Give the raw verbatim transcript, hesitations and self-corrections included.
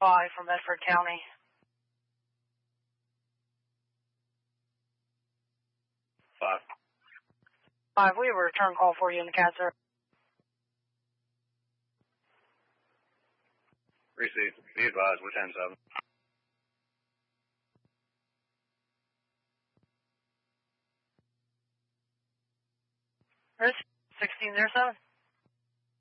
Five from Medford County. Five. Five, we have a return call for you in the C A D, sir. Received. Be advised, we're ten seven. sixteen zero seven.